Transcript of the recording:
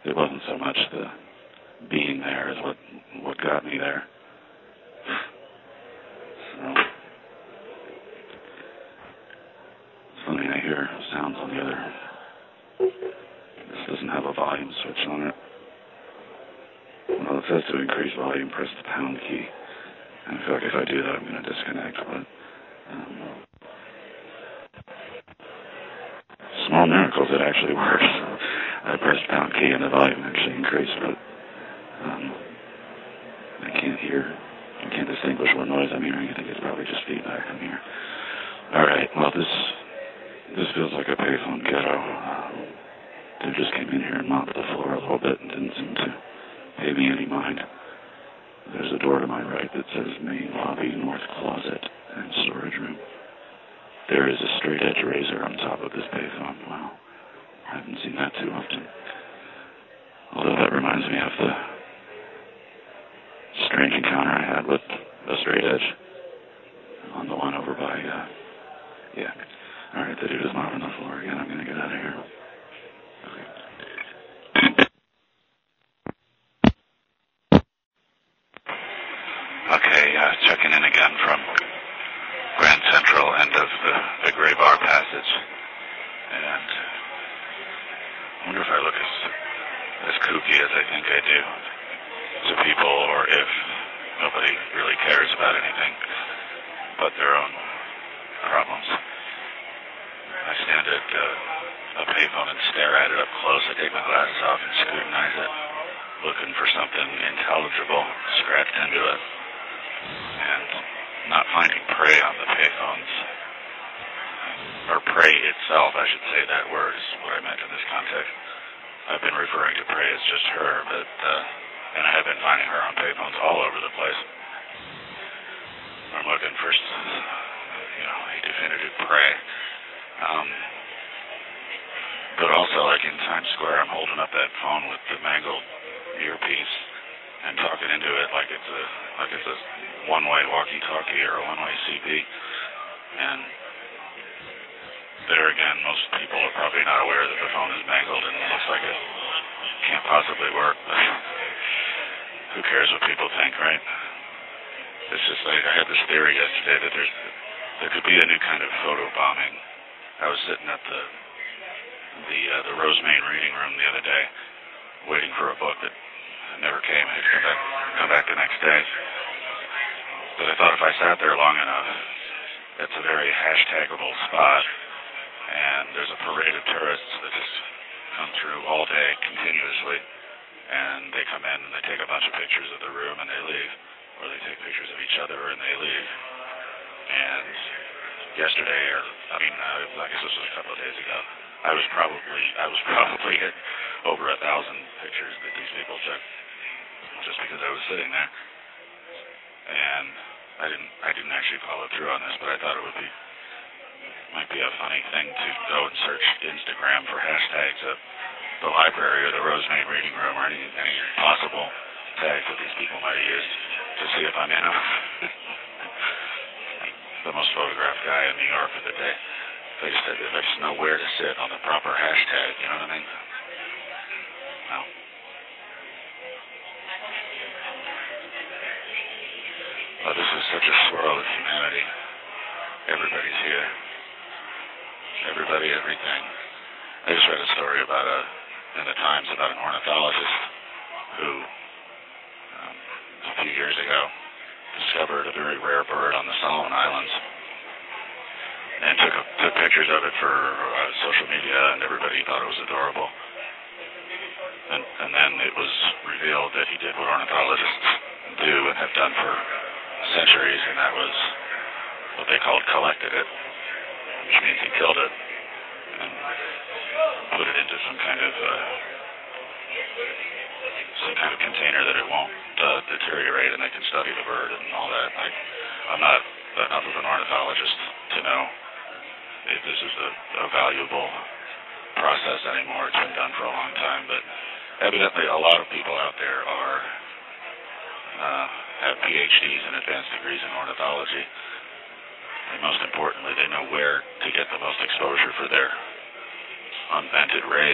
it wasn't so much the being there as what got me there. So, funny, I hear sounds on the other. This doesn't have a volume switch on it. Well, it says to increase volume, press the pound key. And I feel like if I do that, I'm going to disconnect. But small miracles, it actually works. I pressed pound key and the volume actually increased, but I can't hear. I can't distinguish what noise I'm hearing. I think it's probably just feedback I'm hearing. All right. Well, this feels like a payphone ghetto. They just came in here and mopped the floor a little bit and didn't seem to pay me any mind. There's a door to my right that says main lobby, north closet, and storage room. There is a straight edge razor on top of this payphone. Wow. I haven't seen that too often. Although that reminds me of the strange encounter I had with a straight edge on the one over by, yeah. All right, the dude is mopping the floor again. I'm going to get out of here. Okay, checking in again from Grand Central, end of the Gray Bar Passage. And I wonder if I look as kooky as I think I do to people, or if nobody really cares about anything but their own problems. I stand at a payphone and stare at it up close. I take my glasses off and scrutinize it, looking for something intelligible scratched into it. And not finding prey on the payphones, or prey itself, I should say that word is what I meant in this context. I've been referring to prey as just her, but, and I have been finding her on payphones all over the place. I'm looking for, a definitive prey. But also, like in Times Square, I'm holding up that phone with the mangled earpiece and talking into it like it's a one-way walkie-talkie or a one-way CB. And there again, most people are probably not aware that the phone is mangled and it looks like it can't possibly work. But who cares what people think, right? It's just like I had this theory yesterday that there could be a new kind of photo bombing. I was sitting at the Rosemain reading room the other day, waiting for a book that never came. I had to come back the next day. But I thought if I sat there long enough, it's a very hashtagable spot, and there's a parade of tourists that just come through all day continuously, and they come in and they take a bunch of pictures of the room and they leave, or they take pictures of each other and they leave. And yesterday, I guess this was a couple of days ago, I was probably at over 1,000 pictures that these people took just because I was sitting there. And I didn't actually follow through on this, but I thought it might be a funny thing to go and search Instagram for hashtags of the library or the Rosemain reading room or any possible tags that these people might have used to see if I'm in them. The most photographed guy in New York for the day. They just know where to sit on the proper hashtag, you know what I mean? No. Oh, this is such a swirl of humanity. Everybody's here. Everybody, everything. I just read a story in the Times about an ornithologist who, a few years ago, discovered a very rare bird on the Solomon Islands and took pictures of it for social media, and everybody thought it was adorable. And then it was revealed that he did what ornithologists do and have done for centuries, and that was what they called collected it, which means he killed it and put it into some kind of container that it won't deteriorate, and they can study the bird and all that. I'm not enough of an ornithologist to know if this is a valuable process anymore. It's been done for a long time, but evidently a lot of people out there have PhDs and advanced degrees in ornithology, and most importantly, they know where to get the most exposure for their unvented rays.